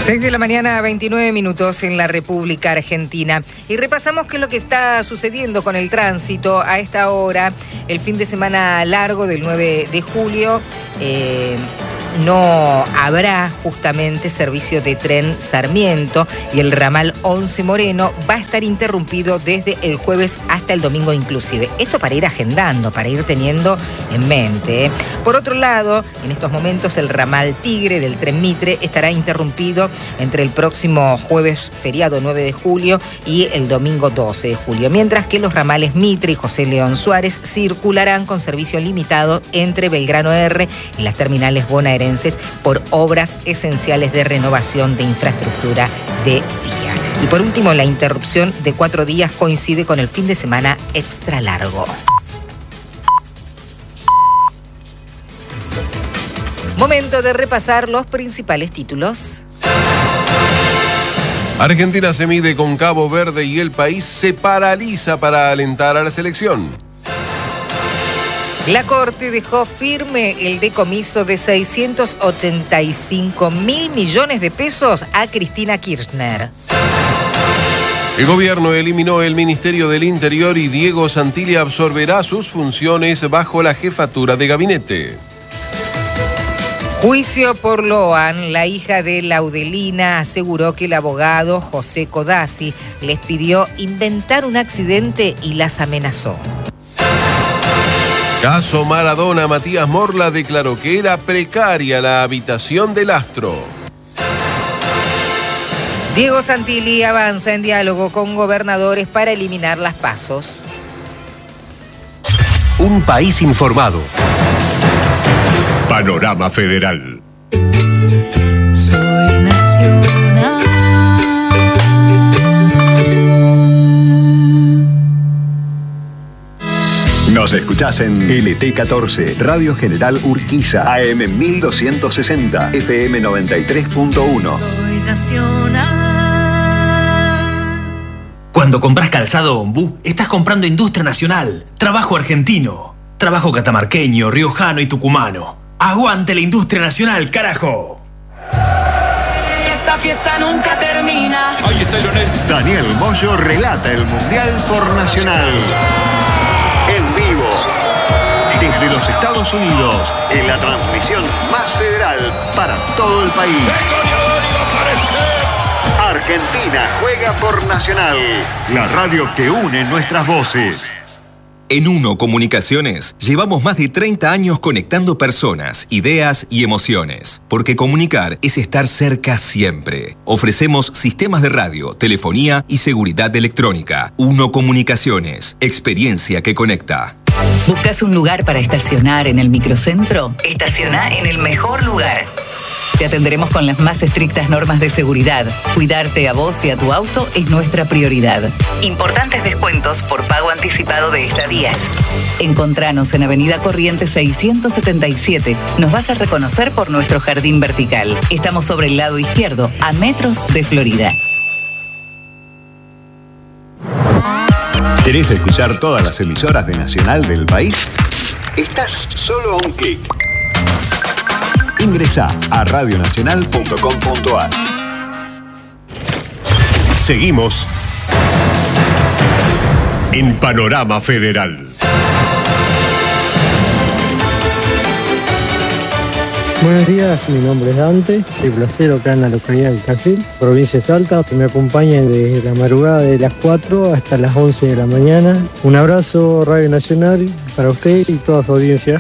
6 de la mañana, 29 minutos en la República Argentina. Y repasamos qué es lo que está sucediendo con el tránsito a esta hora. El fin de semana largo del 9 de julio no habrá justamente servicio de tren Sarmiento y el ramal 11 Moreno va a estar interrumpido desde el jueves hasta el domingo inclusive. Esto para ir agendando, para ir teniendo en mente. Por otro lado, en estos momentos el ramal Tigre del tren Mitre estará interrumpido entre el próximo jueves feriado 9 de julio y el domingo 12 de julio, mientras que los ramales Mitre y José León Suárez circularán con servicio limitado entre Belgrano R y las terminales bonaerenses por obras esenciales de renovación de infraestructura de vías. Y por último, la interrupción de 4 días coincide con el fin de semana extra largo. Momento de repasar los principales títulos. Argentina se mide con Cabo Verde y el país se paraliza para alentar a la selección. La Corte dejó firme el decomiso de 685 mil millones de pesos a Cristina Kirchner. El gobierno eliminó el Ministerio del Interior y Diego Santilli absorberá sus funciones bajo la jefatura de gabinete. Juicio por Loan. La hija de Laudelina aseguró que el abogado José Codazzi les pidió inventar un accidente y las amenazó. Caso Maradona, Matías Morla declaró que era precaria la habitación del astro. Diego Santilli avanza en diálogo con gobernadores para eliminar las PASOs. Un país informado. Panorama Federal. Soy nacional. Nos escuchás en LT14, Radio General Urquiza, AM 1260, FM 93.1. Soy nacional. Cuando compras calzado Ombú, estás comprando industria nacional, trabajo argentino, trabajo catamarqueño, riojano y tucumano. ¡Aguante la industria nacional, carajo! Esta fiesta nunca termina. Ahí está Lionel. Daniel Moyo relata el Mundial por Nacional. En vivo. Desde los Estados Unidos, en la transmisión más federal para todo el país. Argentina juega por Nacional. La radio que une nuestras voces. En Uno Comunicaciones llevamos más de 30 años conectando personas, ideas y emociones. Porque comunicar es estar cerca siempre. Ofrecemos sistemas de radio, telefonía y seguridad electrónica. Uno Comunicaciones, experiencia que conecta. ¿Buscas un lugar para estacionar en el microcentro? Estaciona en el mejor lugar. Te atenderemos con las más estrictas normas de seguridad. Cuidarte a vos y a tu auto es nuestra prioridad. Importantes descuentos por pago anticipado de estadías. Encontranos en Avenida Corrientes 677. Nos vas a reconocer por nuestro jardín vertical. Estamos sobre el lado izquierdo, a metros de Florida. ¿Querés escuchar todas las emisoras de Nacional del país? Estás solo a un clic. Ingresá a radionacional.com.ar. Seguimos en Panorama Federal. Buenos días, mi nombre es Dante, soy placero acá en la localidad del Tafil, provincia de Salta, que me acompañen desde la madrugada de las 4 hasta las 11 de la mañana. Un abrazo, Radio Nacional, para usted y toda su audiencia.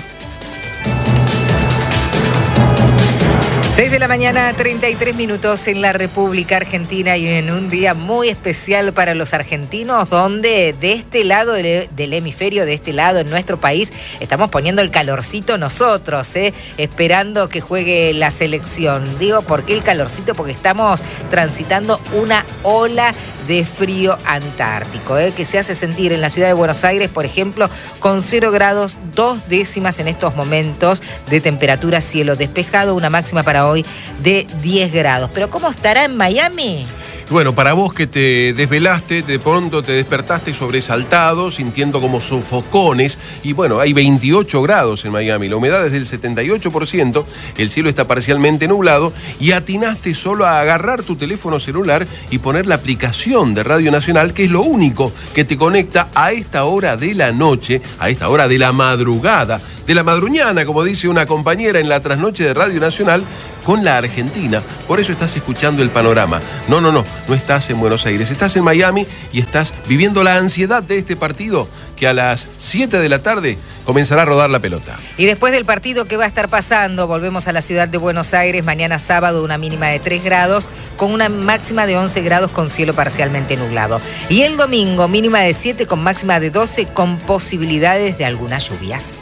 6 de la mañana, 33 minutos en la República Argentina y en un día muy especial para los argentinos, donde de este lado del hemisferio, de este lado en nuestro país, estamos poniendo el calorcito nosotros, esperando que juegue la selección. Digo, ¿por qué el calorcito? Porque estamos transitando una ola de frío antártico, que se hace sentir en la ciudad de Buenos Aires, por ejemplo, con 0 grados 2 décimas en estos momentos de temperatura, cielo despejado, una máxima para hoy de 10 grados. Pero ¿cómo estará en Miami? Bueno, para vos que te desvelaste, de pronto te despertaste sobresaltado, sintiendo como sofocones, y bueno, hay 28 grados en Miami, la humedad es del 78%, el cielo está parcialmente nublado, y atinaste solo a agarrar tu teléfono celular y poner la aplicación de Radio Nacional, que es lo único que te conecta a esta hora de la noche, a esta hora de la madrugada, de la madruñana, como dice una compañera en la trasnoche de Radio Nacional, con la Argentina. Por eso estás escuchando el panorama. No estás en Buenos Aires, estás en Miami y estás viviendo la ansiedad de este partido que a las 7 de la tarde comenzará a rodar la pelota. Y después del partido que va a estar pasando, volvemos a la ciudad de Buenos Aires, mañana sábado una mínima de 3 grados, con una máxima de 11 grados con cielo parcialmente nublado. Y el domingo mínima de 7 con máxima de 12 con posibilidades de algunas lluvias.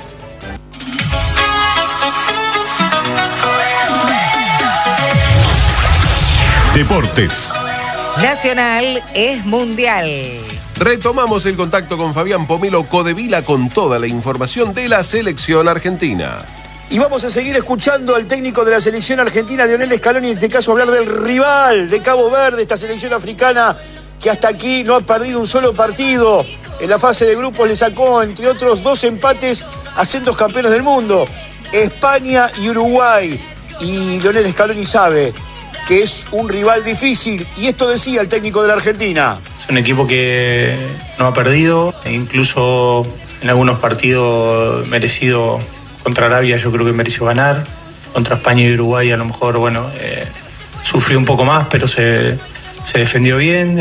Deportes. Nacional es mundial. Retomamos el contacto con Fabián Pomelo Codevila con toda la información de la selección argentina. Y vamos a seguir escuchando al técnico de la selección argentina, Lionel Scaloni, en este caso hablar del rival de Cabo Verde, esta selección africana que hasta aquí no ha perdido un solo partido. En la fase de grupos le sacó, entre otros, 2 empates a sendos campeones del mundo, España y Uruguay. Y Lionel Scaloni sabe que es un rival difícil, y esto decía el técnico de la Argentina. Es un equipo que no ha perdido, e incluso en algunos partidos merecido. Contra Arabia yo creo que mereció ganar, contra España y Uruguay a lo mejor, sufrió un poco más, pero se defendió bien,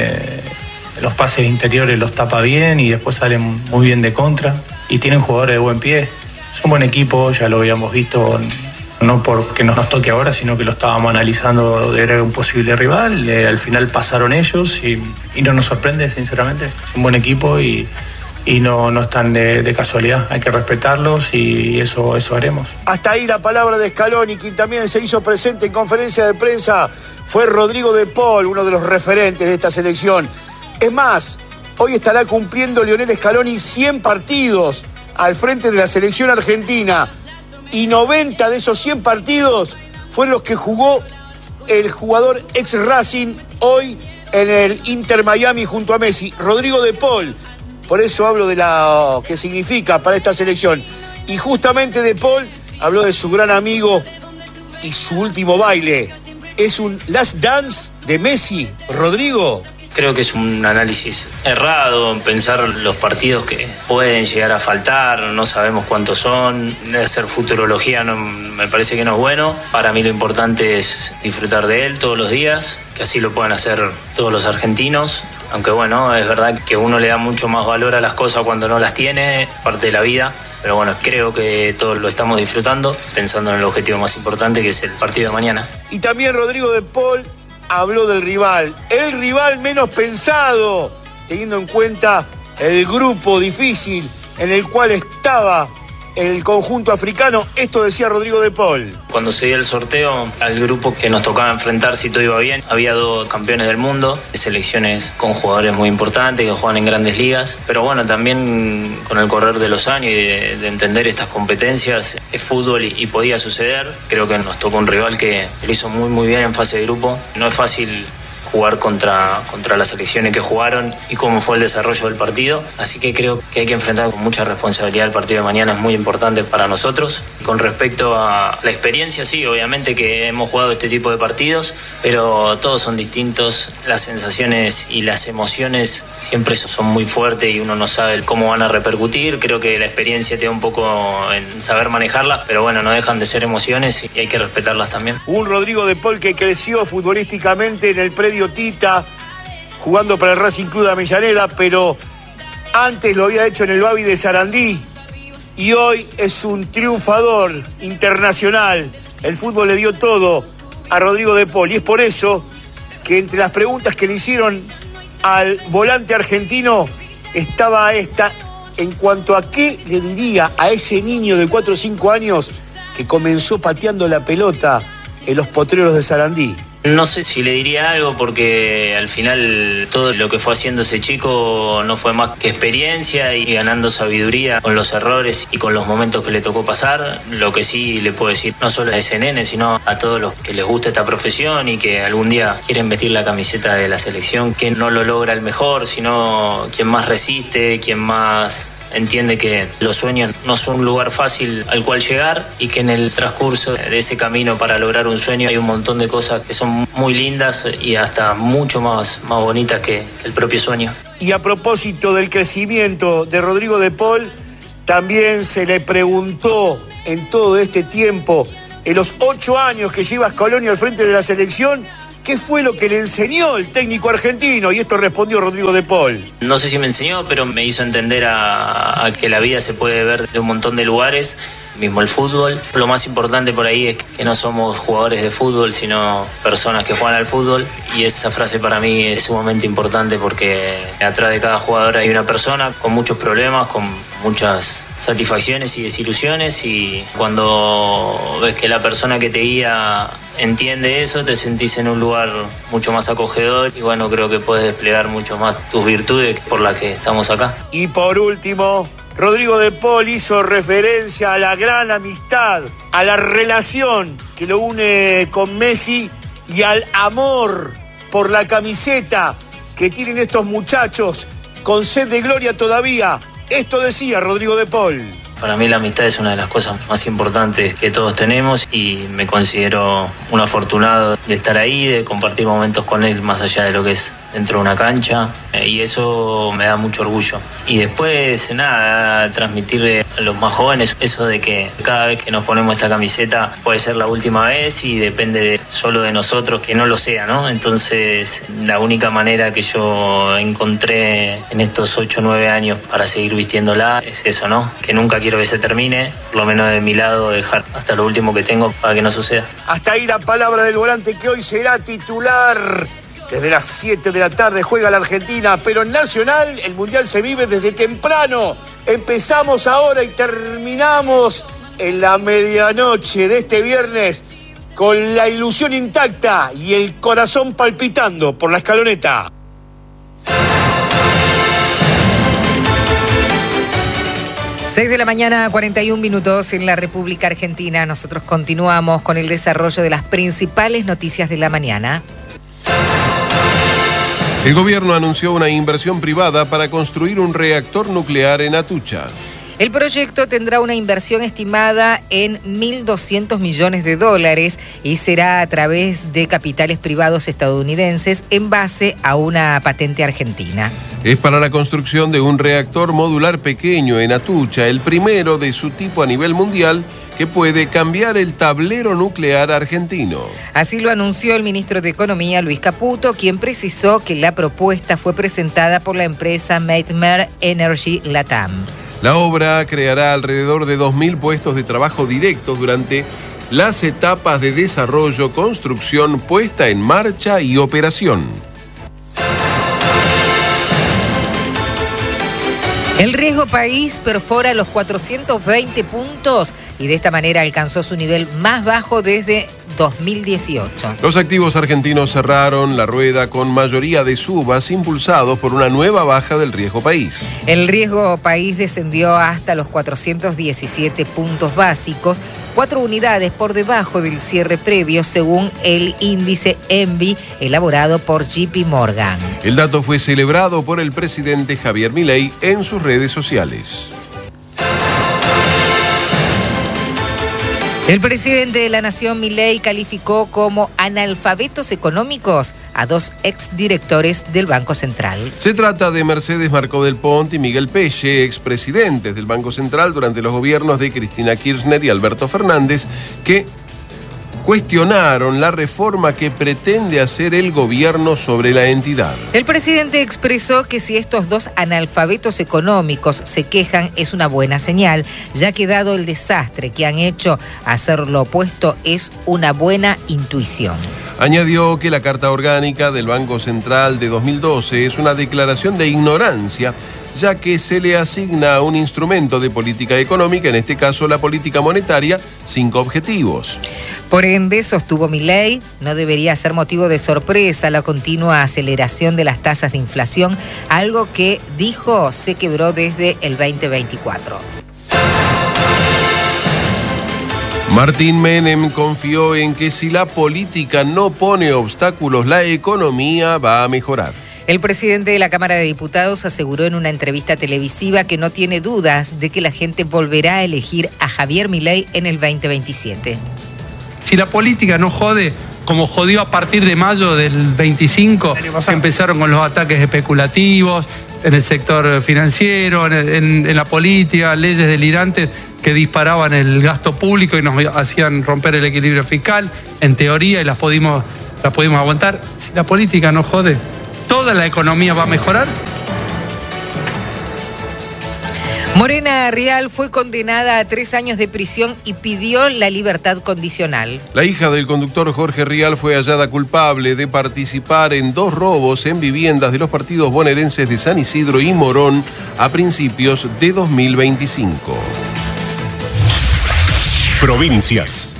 los pases interiores los tapa bien y después salen muy bien de contra, y tienen jugadores de buen pie. Es un buen equipo, ya lo habíamos visto, no porque nos toque ahora, sino que lo estábamos analizando, era un posible rival, al final pasaron ellos y no nos sorprende, sinceramente. Es un buen equipo y no están de casualidad, hay que respetarlos y eso haremos. Hasta ahí la palabra de Scaloni. Quien también se hizo presente en conferencia de prensa fue Rodrigo de Paul, uno de los referentes de esta selección. Es más, hoy estará cumpliendo Lionel Scaloni 100 partidos al frente de la selección argentina, y 90 de esos 100 partidos fueron los que jugó el jugador ex Racing, hoy en el Inter Miami junto a Messi, Rodrigo de Paul. Por eso hablo de lo que significa para esta selección. Y justamente de Paul habló de su gran amigo y su último baile. ¿Es un last dance de Messi, Rodrigo? Creo que es un análisis errado, pensar los partidos que pueden llegar a faltar, no sabemos cuántos son, hacer futurología me parece que no es bueno. Para mí lo importante es disfrutar de él todos los días, que así lo puedan hacer todos los argentinos. Aunque es verdad que uno le da mucho más valor a las cosas cuando no las tiene, parte de la vida. Pero creo que todos lo estamos disfrutando, pensando en el objetivo más importante, que es el partido de mañana. Y también Rodrigo de Paul habló del rival, el rival menos pensado, teniendo en cuenta el grupo difícil en el cual estaba el conjunto africano. Esto decía Rodrigo de Paul. Cuando se dio el sorteo al grupo que nos tocaba enfrentar, si todo iba bien, había 2 campeones del mundo, selecciones con jugadores muy importantes que juegan en grandes ligas, pero también con el correr de los años y de entender estas competencias, es fútbol y podía suceder. Creo que nos tocó un rival que lo hizo muy muy bien en fase de grupo. No es fácil jugar contra las selecciones que jugaron y cómo fue el desarrollo del partido. Así que creo que hay que enfrentar con mucha responsabilidad el partido de mañana, es muy importante para nosotros. Con respecto a la experiencia, sí, obviamente que hemos jugado este tipo de partidos, pero todos son distintos. Las sensaciones y las emociones siempre son muy fuertes y uno no sabe cómo van a repercutir. Creo que la experiencia te da un poco en saber manejarlas, pero no dejan de ser emociones y hay que respetarlas también. Un Rodrigo de Paul que creció futbolísticamente en el predio Tita, jugando para el Racing Club de Avellaneda, pero antes lo había hecho en el Babi de Sarandí y hoy es un triunfador internacional. El fútbol le dio todo a Rodrigo de Paul y es por eso que entre las preguntas que le hicieron al volante argentino estaba esta, en cuanto a qué le diría a ese niño de 4 o 5 años que comenzó pateando la pelota en los potreros de Sarandí. No sé si le diría algo porque al final todo lo que fue haciendo ese chico no fue más que experiencia y ganando sabiduría con los errores y con los momentos que le tocó pasar. Lo que sí le puedo decir, no solo a ese nene, sino a todos los que les gusta esta profesión y que algún día quieren vestir la camiseta de la selección, que no lo logra el mejor, sino quien más resiste, quien más entiende que los sueños no son un lugar fácil al cual llegar y que en el transcurso de ese camino para lograr un sueño hay un montón de cosas que son muy lindas y hasta mucho más bonitas que el propio sueño. Y a propósito del crecimiento de Rodrigo de Paul, también se le preguntó en todo este tiempo, en los 8 años que lleva Scaloni al frente de la selección, ¿qué fue lo que le enseñó el técnico argentino? Y esto respondió Rodrigo de Paul. No sé si me enseñó, pero me hizo entender a que la vida se puede ver de un montón de lugares, mismo el fútbol. Lo más importante por ahí es que no somos jugadores de fútbol, sino personas que juegan al fútbol. Y esa frase para mí es sumamente importante porque atrás de cada jugador hay una persona con muchos problemas, con muchas satisfacciones y desilusiones, y cuando ves que la persona que te guía entiende eso, te sentís en un lugar mucho más acogedor y bueno, creo que puedes desplegar mucho más tus virtudes por las que estamos acá. Y por último, Rodrigo de Paul hizo referencia a la gran amistad, a la relación que lo une con Messi y al amor por la camiseta que tienen estos muchachos con sed de gloria todavía. Esto decía Rodrigo de Paul. Para mí la amistad es una de las cosas más importantes que todos tenemos y me considero un afortunado de estar ahí, de compartir momentos con él más allá de lo que es dentro de una cancha, y eso me da mucho orgullo. Y después, nada, transmitirle a los más jóvenes eso de que cada vez que nos ponemos esta camiseta puede ser la última vez y depende solo de nosotros que no lo sea, ¿no? Entonces, la única manera que yo encontré en estos 8 o 9 años para seguir vistiéndola es eso, ¿no? Que nunca quiero que se termine, por lo menos de mi lado, dejar hasta lo último que tengo para que no suceda. Hasta ahí la palabra del volante que hoy será titular. Desde las 7 de la tarde juega la Argentina, pero en Nacional el Mundial se vive desde temprano. Empezamos ahora y terminamos en la medianoche de este viernes con la ilusión intacta y el corazón palpitando por la escaloneta. Seis de la mañana, 41 minutos en la República Argentina. Nosotros continuamos con el desarrollo de las principales noticias de la mañana. El gobierno anunció una inversión privada para construir un reactor nuclear en Atucha. El proyecto tendrá una inversión estimada en $1.200 millones y será a través de capitales privados estadounidenses en base a una patente argentina. Es para la construcción de un reactor modular pequeño en Atucha, el primero de su tipo a nivel mundial, que puede cambiar el tablero nuclear argentino. Así lo anunció el ministro de Economía, Luis Caputo, quien precisó que la propuesta fue presentada por la empresa Maitmer Energy Latam. La obra creará alrededor de 2.000 puestos de trabajo directos durante las etapas de desarrollo, construcción, puesta en marcha y operación. El riesgo país perfora los 420 puntos y de esta manera alcanzó su nivel más bajo desde 2018. Los activos argentinos cerraron la rueda con mayoría de subas impulsados por una nueva baja del riesgo país. El riesgo país descendió hasta los 417 puntos básicos, 4 unidades por debajo del cierre previo según el índice ENVI elaborado por JP Morgan. El dato fue celebrado por el presidente Javier Milei en sus redes sociales. El presidente de la Nación, Milei, calificó como analfabetos económicos a 2 exdirectores del Banco Central. Se trata de Mercedes Marcó del Pont y Miguel Pelle, expresidentes del Banco Central durante los gobiernos de Cristina Kirchner y Alberto Fernández, que cuestionaron la reforma que pretende hacer el gobierno sobre la entidad. El presidente expresó que si estos 2 analfabetos económicos se quejan es una buena señal, ya que dado el desastre que han hecho, hacer lo opuesto es una buena intuición. Añadió que la Carta Orgánica del Banco Central de 2012 es una declaración de ignorancia, ya que se le asigna un instrumento de política económica, en este caso la política monetaria, 5 objetivos. Por ende, sostuvo Milei, no debería ser motivo de sorpresa la continua aceleración de las tasas de inflación, algo que, dijo, se quebró desde el 2024. Martín Menem confió en que si la política no pone obstáculos, la economía va a mejorar. El presidente de la Cámara de Diputados aseguró en una entrevista televisiva que no tiene dudas de que la gente volverá a elegir a Javier Milei en el 2027. Si la política no jode, como jodió a partir de mayo del 25, empezaron con los ataques especulativos en el sector financiero, en la política, leyes delirantes que disparaban el gasto público y nos hacían romper el equilibrio fiscal, en teoría, y las pudimos aguantar. Si la política no jode, ¿toda la economía va a mejorar? Morena Rial fue condenada a 3 años de prisión y pidió la libertad condicional. La hija del conductor Jorge Rial fue hallada culpable de participar en 2 robos en viviendas de los partidos bonaerenses de San Isidro y Morón a principios de 2025. Provincias.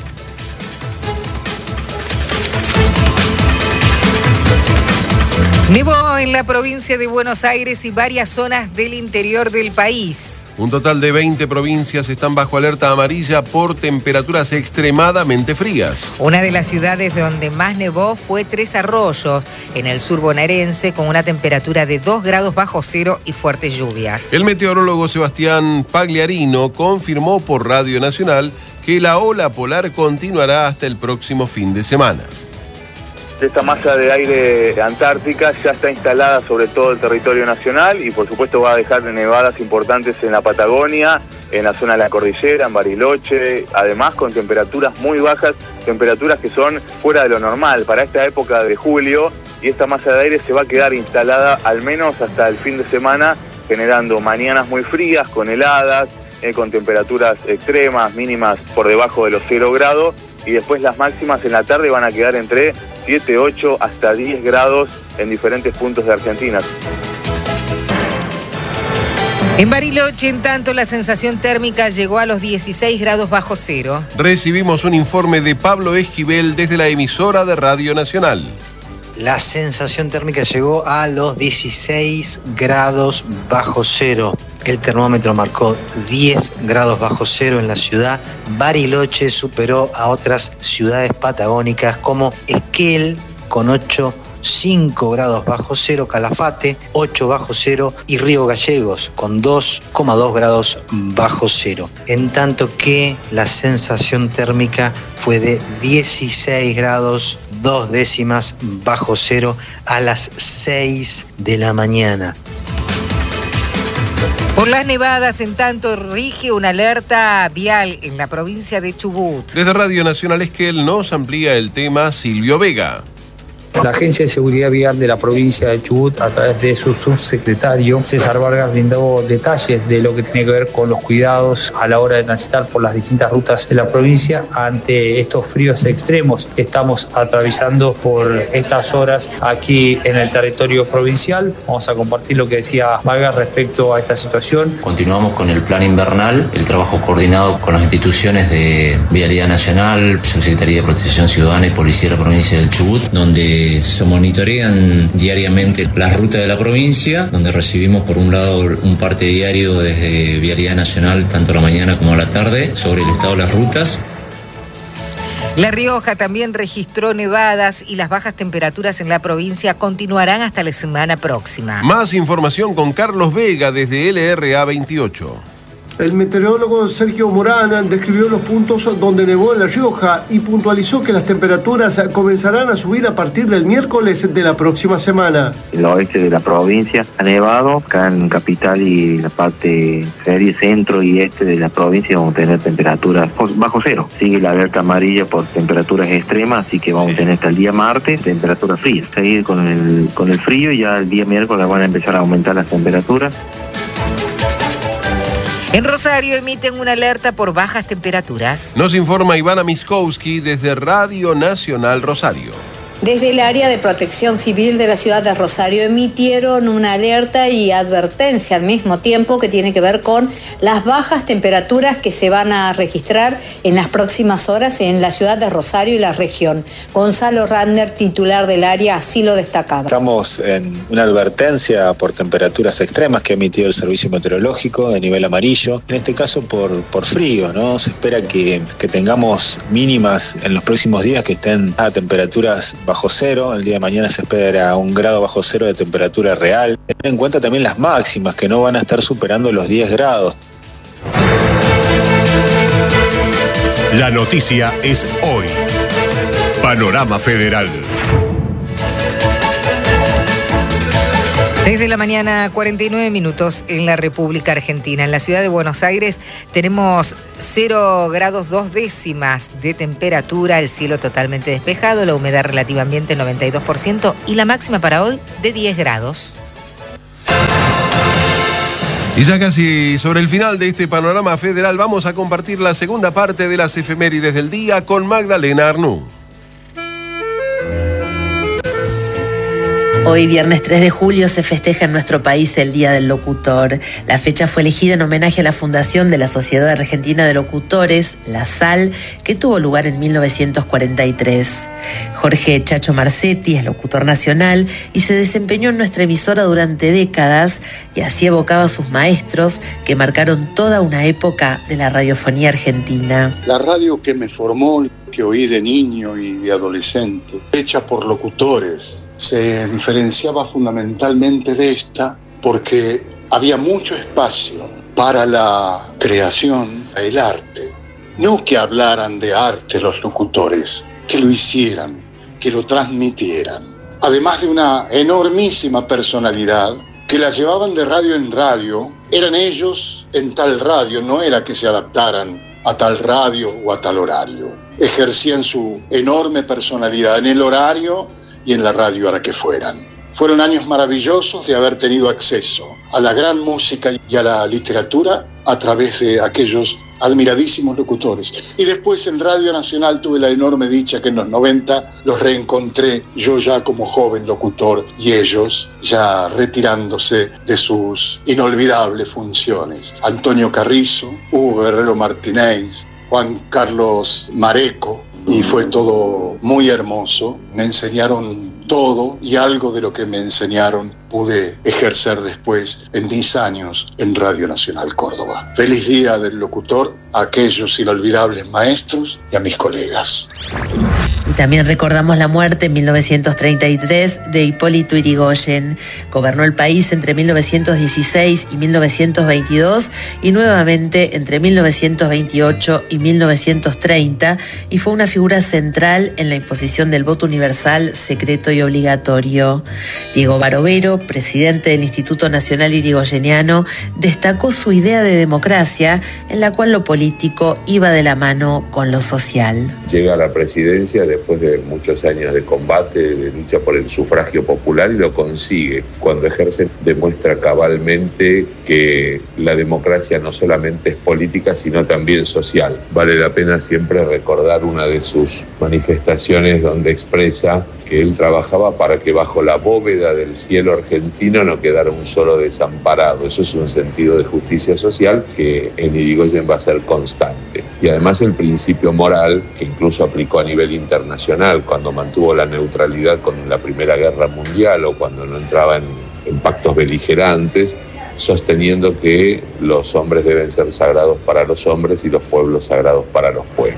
Nevó en la provincia de Buenos Aires y varias zonas del interior del país. Un total de 20 provincias están bajo alerta amarilla por temperaturas extremadamente frías. Una de las ciudades donde más nevó fue Tres Arroyos, en el sur bonaerense, con una temperatura de 2 grados bajo cero y fuertes lluvias. El meteorólogo Sebastián Pagliarino confirmó por Radio Nacional que la ola polar continuará hasta el próximo fin de semana. Esta masa de aire antártica ya está instalada sobre todo el territorio nacional y por supuesto va a dejar nevadas importantes en la Patagonia, en la zona de la cordillera, en Bariloche, además con temperaturas muy bajas, temperaturas que son fuera de lo normal para esta época de julio, y esta masa de aire se va a quedar instalada al menos hasta el fin de semana, generando mañanas muy frías, con heladas, con temperaturas extremas, mínimas por debajo de los 0 grados, y después las máximas en la tarde van a quedar entre 7, 8 hasta 10 grados en diferentes puntos de Argentina. En Bariloche, en tanto, la sensación térmica llegó a los 16 grados bajo cero. Recibimos un informe de Pablo Esquivel desde la emisora de Radio Nacional. La sensación térmica llegó a los 16 grados bajo cero. El termómetro marcó 10 grados bajo cero en la ciudad. Bariloche superó a otras ciudades patagónicas como Esquel con 5 grados bajo cero, Calafate 8 bajo cero y Río Gallegos con 2,2 grados bajo cero. En tanto que la sensación térmica fue de 16 grados 2 décimas bajo cero a las 6 de la mañana. Por las nevadas, en tanto, rige una alerta vial en la provincia de Chubut. Desde Radio Nacional Esquel nos amplía el tema Silvio Vega. La Agencia de Seguridad Vial de la provincia de Chubut, a través de su subsecretario César Vargas, brindó detalles de lo que tiene que ver con los cuidados a la hora de transitar por las distintas rutas de la provincia ante estos fríos extremos que estamos atravesando por estas horas aquí en el territorio provincial. Vamos a compartir lo que decía Vargas respecto a esta situación. Continuamos con el plan invernal, el trabajo coordinado con las instituciones de Vialidad Nacional, Subsecretaría de Protección Ciudadana y Policía de la provincia del Chubut, donde se monitorean diariamente las rutas de la provincia, donde recibimos por un lado un parte diario desde Vialidad Nacional, tanto a la mañana como a la tarde, sobre el estado de las rutas. La Rioja también registró nevadas y las bajas temperaturas en la provincia continuarán hasta la semana próxima. Más información con Carlos Vega desde LRA 28. El meteorólogo Sergio Morán describió los puntos donde nevó en La Rioja y puntualizó que las temperaturas comenzarán a subir a partir del miércoles de la próxima semana. El oeste de la provincia ha nevado, acá en Capital y la parte centro y este de la provincia vamos a tener temperaturas bajo cero. Sigue la alerta amarilla por temperaturas extremas, así que vamos a tener hasta el día martes temperaturas frías. Seguir con el frío y ya el día miércoles van a empezar a aumentar las temperaturas. En Rosario emiten una alerta por bajas temperaturas. Nos informa Ivana Miskowski desde Radio Nacional Rosario. Desde el área de protección civil de la ciudad de Rosario emitieron una alerta y advertencia al mismo tiempo que tiene que ver con las bajas temperaturas que se van a registrar en las próximas horas en la ciudad de Rosario y la región. Gonzalo Radner, titular del área, así lo destacaba. Estamos en una advertencia por temperaturas extremas que ha emitido el Servicio Meteorológico de nivel amarillo, en este caso por frío, ¿no? Se espera que tengamos mínimas en los próximos días que estén a temperaturas bajo cero. El día de mañana se espera 1 grado bajo cero de temperatura real. Ten en cuenta también las máximas que no van a estar superando los 10 grados. La noticia es hoy. Panorama Federal. 6 de la mañana, 49 minutos en la República Argentina. En la ciudad de Buenos Aires tenemos 0 grados 2 décimas de temperatura, el cielo totalmente despejado, la humedad relativa ambiente 92% y la máxima para hoy de 10 grados. Y ya casi sobre el final de este Panorama Federal vamos a compartir la segunda parte de las efemérides del día con Magdalena Arnú. Hoy, viernes 3 de julio, se festeja en nuestro país el Día del Locutor. La fecha fue elegida en homenaje a la fundación de la Sociedad Argentina de Locutores, la SAL, que tuvo lugar en 1943. Jorge Chacho Marcetti es locutor nacional y se desempeñó en nuestra emisora durante décadas y así evocaba a sus maestros que marcaron toda una época de la radiofonía argentina. La radio que me formó, que oí de niño y de adolescente, hecha por locutores, se diferenciaba fundamentalmente de esta porque había mucho espacio para la creación, el arte. No que hablaran de arte los locutores, que lo hicieran, que lo transmitieran. Además de una enormísima personalidad que la llevaban de radio en radio, eran ellos en tal radio, no era que se adaptaran a tal radio o a tal horario. Ejercían su enorme personalidad en el horario y en la radio a la que fueran. Fueron años maravillosos de haber tenido acceso a la gran música y a la literatura a través de aquellos admiradísimos locutores. Y después en Radio Nacional tuve la enorme dicha que en los 90 los reencontré, yo ya como joven locutor y ellos ya retirándose de sus inolvidables funciones. Antonio Carrizo, Hugo Guerrero Martínez, Juan Carlos Mareco, y fue todo muy hermoso. Me enseñaron todo y algo de lo que me enseñaron pude ejercer después en mis años en Radio Nacional Córdoba. Feliz Día del Locutor a aquellos inolvidables maestros y a mis colegas. Y también recordamos la muerte en 1933 de Hipólito Yrigoyen. Gobernó el país entre 1916 y 1922 y nuevamente entre 1928 y 1930 y fue una figura central en la imposición del voto universal, secreto y obligatorio. Diego Barovero, presidente del Instituto Nacional Irigoyeniano, destacó su idea de democracia en la cual lo político iba de la mano con lo social. Llega a la presidencia después de muchos años de combate, de lucha por el sufragio popular y lo consigue. Cuando ejerce demuestra cabalmente que la democracia no solamente es política sino también social. Vale la pena siempre recordar una de sus manifestaciones donde expresa que él trabajaba para que bajo la bóveda del cielo argentino no quedara un solo desamparado. Eso es un sentido de justicia social que en Irigoyen va a ser constante. Y además el principio moral que incluso aplicó a nivel internacional cuando mantuvo la neutralidad con la Primera Guerra Mundial o cuando no entraba en pactos beligerantes, sosteniendo que los hombres deben ser sagrados para los hombres y los pueblos sagrados para los pueblos.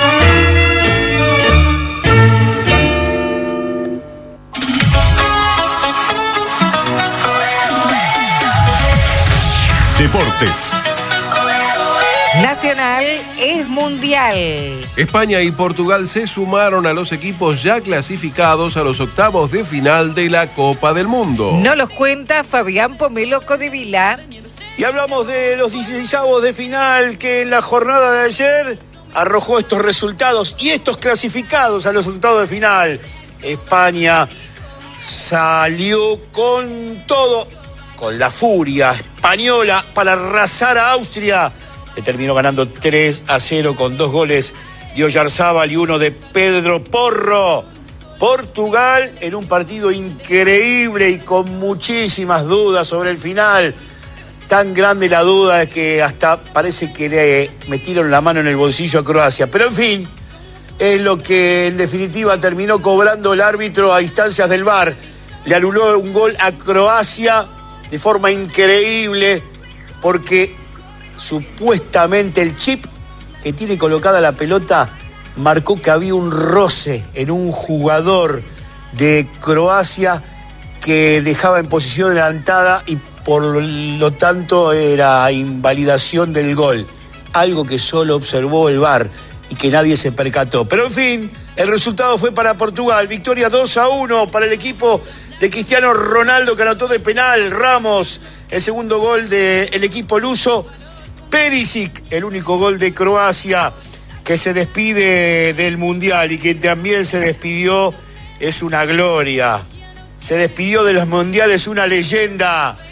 Deportes. Nacional es mundial. España y Portugal se sumaron a los equipos ya clasificados a los octavos de final de la Copa del Mundo. No los cuenta Fabián Pomelo Codevila. Y hablamos de los 16avos de final que en la jornada de ayer arrojó estos resultados y estos clasificados a los octavos de final. España salió con todo, con la furia española para arrasar a Austria. Le terminó ganando 3-0 con 2 goles de Oyarzábal y 1 de Pedro Porro. Portugal en un partido increíble y con muchísimas dudas sobre el final. Tan grande la duda que hasta parece que le metieron la mano en el bolsillo a Croacia. Pero en fin, es lo que en definitiva terminó cobrando el árbitro a instancias del VAR. Le anuló un gol a Croacia de forma increíble porque supuestamente el chip que tiene colocada la pelota marcó que había un roce en un jugador de Croacia que dejaba en posición adelantada y por lo tanto era invalidación del gol. Algo que solo observó el VAR y que nadie se percató. Pero en fin, el resultado fue para Portugal. Victoria 2-1 para el equipo de Cristiano Ronaldo, que anotó de penal. Ramos, el segundo gol del equipo luso. Perisic, el único gol de Croacia, que se despide del Mundial y que también se despidió, es una gloria. Se despidió de los Mundiales una leyenda.